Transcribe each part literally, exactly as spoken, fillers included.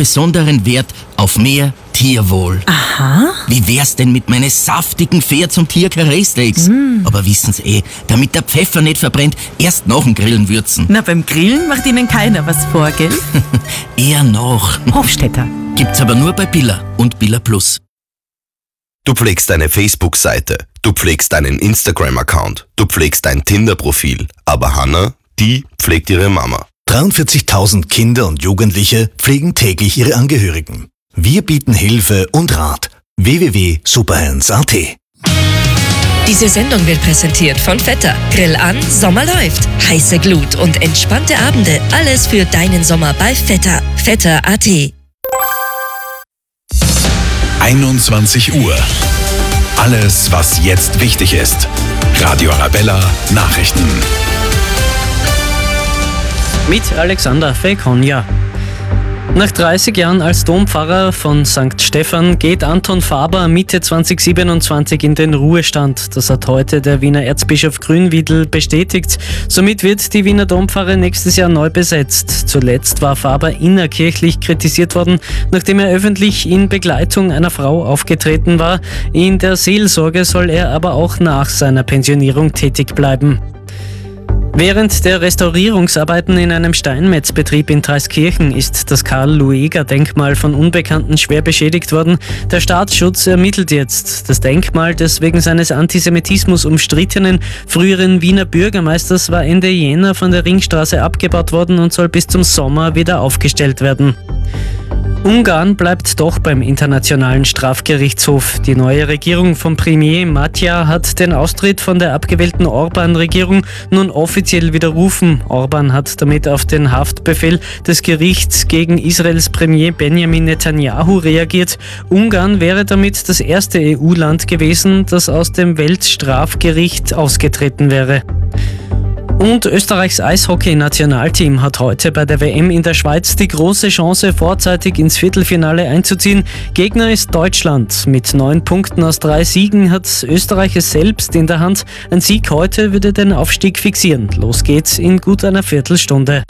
besonderen Wert auf mehr Tierwohl. Aha. Wie wär's denn mit meinen saftigen Pferd- und Tier-Karree-Steaks? Mm. Aber wissen's eh, damit der Pfeffer nicht verbrennt, erst nach dem Grillen würzen. Na, beim Grillen macht Ihnen keiner was vor, gell? Eher noch. Hofstetter. Gibt's aber nur bei Billa und Billa Plus. Du pflegst deine Facebook-Seite, du pflegst deinen Instagram-Account, du pflegst dein Tinder-Profil. Aber Hannah, die pflegt ihre Mama. dreiundvierzigtausend Kinder und Jugendliche pflegen täglich ihre Angehörigen. Wir bieten Hilfe und Rat. w w w punkt superhands punkt a t. Diese Sendung wird präsentiert von Vetter. Grill an, Sommer läuft. Heiße Glut und entspannte Abende. Alles für deinen Sommer bei Vetter. Vetter punkt a t. einundzwanzig Uhr. Alles, was jetzt wichtig ist. Radio Arabella Nachrichten. Mit Alexander Fekonja. Nach dreißig Jahren als Dompfarrer von Sankt Stephan geht Anton Faber Mitte zweitausendsiebenundzwanzig in den Ruhestand. Das hat heute der Wiener Erzbischof Grünwiedl bestätigt. Somit wird die Wiener Dompfarre nächstes Jahr neu besetzt. Zuletzt war Faber innerkirchlich kritisiert worden, nachdem er öffentlich in Begleitung einer Frau aufgetreten war. In der Seelsorge soll er aber auch nach seiner Pensionierung tätig bleiben. Während der Restaurierungsarbeiten in einem Steinmetzbetrieb in Traiskirchen ist das Karl-Lueger-Denkmal von Unbekannten schwer beschädigt worden. Der Staatsschutz ermittelt jetzt. Das Denkmal des wegen seines Antisemitismus umstrittenen früheren Wiener Bürgermeisters war Ende Jänner von der Ringstraße abgebaut worden und soll bis zum Sommer wieder aufgestellt werden. Ungarn bleibt doch beim Internationalen Strafgerichtshof. Die neue Regierung von Premier Matya hat den Austritt von der abgewählten Orban-Regierung nun offiziell widerrufen. Orban hat damit auf den Haftbefehl des Gerichts gegen Israels Premier Benjamin Netanyahu reagiert. Ungarn wäre damit das erste E U-Land gewesen, das aus dem Weltstrafgericht ausgetreten wäre. Und Österreichs Eishockey-Nationalteam hat heute bei der W M in der Schweiz die große Chance, vorzeitig ins Viertelfinale einzuziehen. Gegner ist Deutschland. Mit neun Punkten aus drei Siegen hat Österreich es selbst in der Hand. Ein Sieg heute würde den Aufstieg fixieren. Los geht's in gut einer Viertelstunde.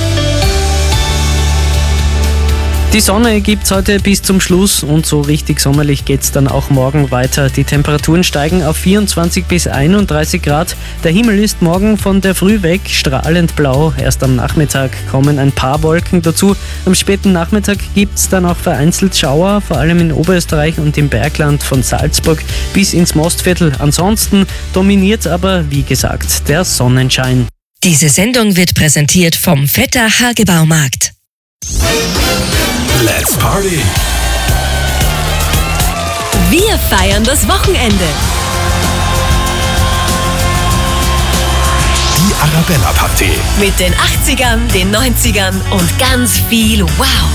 Die Sonne gibt's heute bis zum Schluss und so richtig sommerlich geht's dann auch morgen weiter. Die Temperaturen steigen auf vierundzwanzig bis einunddreißig Grad. Der Himmel ist morgen von der Früh weg strahlend blau. Erst am Nachmittag kommen ein paar Wolken dazu. Am späten Nachmittag gibt's dann auch vereinzelt Schauer, vor allem in Oberösterreich und im Bergland von Salzburg bis ins Mostviertel. Ansonsten dominiert aber, wie gesagt, der Sonnenschein. Diese Sendung wird präsentiert vom Vetter Hagebaumarkt. Let's Party! Wir feiern das Wochenende. Die Arabella-Party. Mit den achtzigern, den neunzigern und ganz viel Wow.